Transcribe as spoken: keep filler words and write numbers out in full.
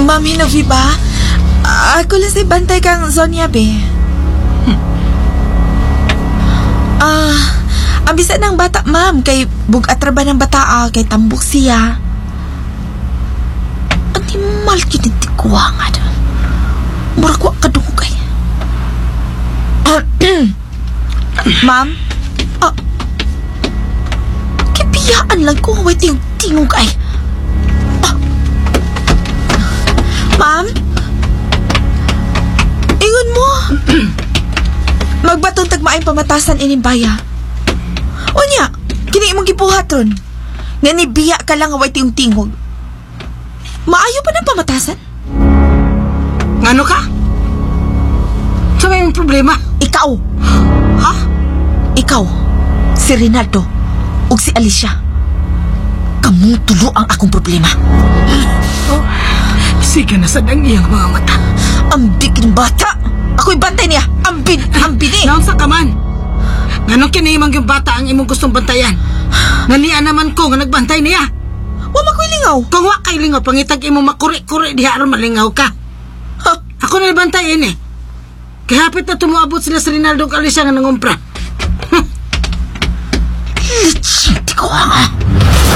Ma'am Hinovi ba? Ah, ako lang si bantay kang Zonia, be. Ah, ang bisa ng bata, ma'am, kay bugat ba ng bata, ah, kay tambok siya. Ang timal kinitikuwangan. Murag wa kadungay. Ma'am? Ah, kipiyaan lang ko, way tingog ay. Ah. Ma'am? Ingon mo. Magbatong tagmaayong pamatasan inimbaya. O niya, kini imong gibuhat ron. Nga nibiya ka lang away tiyong-tingog. Maayo pa ng pamatasan? Ngano ka? Sa may problema? Ikaw. Ha? Ikaw, si Rinaldo, ug si Alicia. Kamu tulo ang akong problema. Oh, sige na sa iyang mga mata. Ambikin bata. Ako'y bantay niya. Ambin, ambin eh. Naon sa kaman? Ngano kinahimang yung bata ang imong gustong bantayan? Naniya naman ko nga nagbantay niya. Wa makoy lingaw. Kung wa kay lingaw, pangitag imong makuri-kuri diha aron malingaw ka. Ha? Ako na bantayin eh. Kahapit na tumuabot sila sa Rinaldo Alicia nga nangumpra. Lechiti ko nga.